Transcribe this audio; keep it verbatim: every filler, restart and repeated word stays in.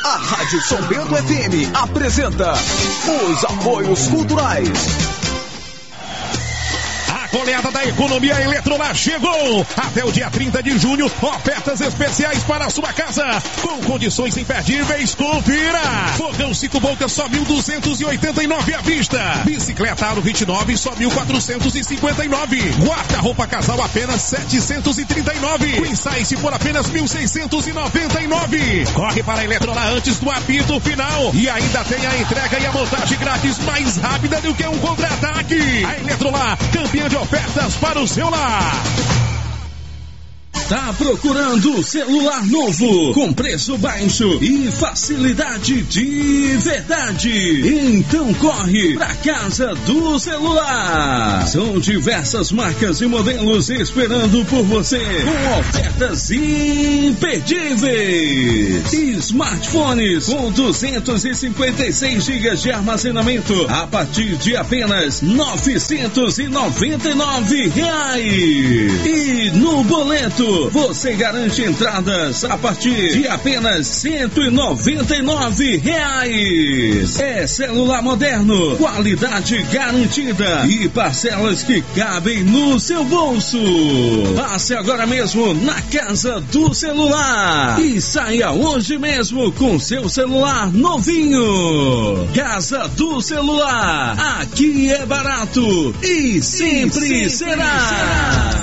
A Rádio São Bento F M apresenta os apoios culturais. A oleada da economia Eletrolar chegou! Até o dia trinta de junho, ofertas especiais para a sua casa, com condições imperdíveis. Confira! Fogão cinco bocas só mil duzentos e oitenta e nove à vista. Bicicleta Aro vinte e nove só mil quatrocentos e cinquenta e nove. Guarda-roupa casal apenas setecentos e trinta e nove. Queen Size por apenas mil seiscentos e noventa e nove. Corre para a Eletrolar antes do apito final. E ainda tem a entrega e a montagem grátis mais rápida do que um contra-ataque. A Eletrolar, campeã de ofertas para o seu lar. Tá procurando celular novo, com preço baixo e facilidade de verdade? Então corre pra Casa do Celular. São diversas marcas e modelos esperando por você, com ofertas imperdíveis. Smartphones com duzentos e cinquenta e seis gigas de armazenamento a partir de apenas novecentos e noventa e nove reais. E no boleto você garante entradas a partir de apenas cento e noventa e nove reais. É celular moderno, qualidade garantida e parcelas que cabem no seu bolso. Passe agora mesmo na Casa do Celular e saia hoje mesmo com seu celular novinho. Casa do Celular, aqui é barato e sempre, e sempre será. será.